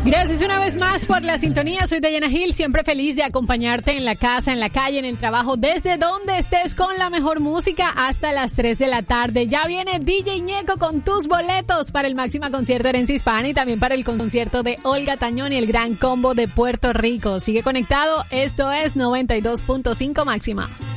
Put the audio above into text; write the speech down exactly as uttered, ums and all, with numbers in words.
Gracias una vez más por la sintonía. Soy Diana Gil, siempre feliz de acompañarte en la casa, en la calle, en el trabajo, desde donde estés con la mejor música hasta las tres de la tarde. Ya viene D J Ñeco con tus boletos para el Máxima Concierto Herencia Hispana y también para el concierto de Olga Tañón y el Gran Combo de Puerto Rico. Sigue conectado, esto es noventa y dos punto cinco Máxima.